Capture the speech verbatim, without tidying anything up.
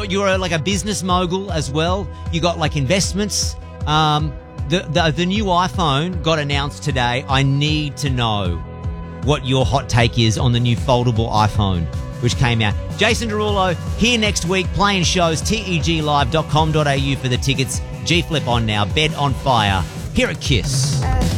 you're like a business mogul as well. You got like investments. Um, the, the the new iPhone got announced today. I need to know what your hot take is on the new foldable iPhone, which came out. Jason Derulo here next week, playing shows, teg live dot com dot a u for the tickets. G Flip on now, Bed on Fire, here at Kiss.